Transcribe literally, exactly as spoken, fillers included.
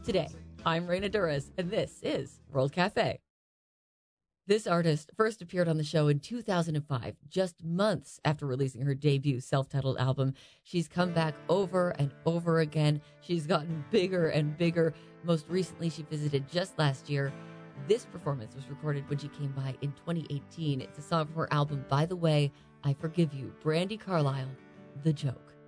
Today, I'm Raina Duras, and this is World Cafe. This artist first appeared on the show in two thousand five, just months after releasing her debut self-titled album. She's come back over and over again. She's gotten bigger and bigger. Most recently, she visited just last year. This performance was recorded when she came by in twenty eighteen. It's a song from her album, By the Way, I Forgive You. Brandi Carlile, The Joke.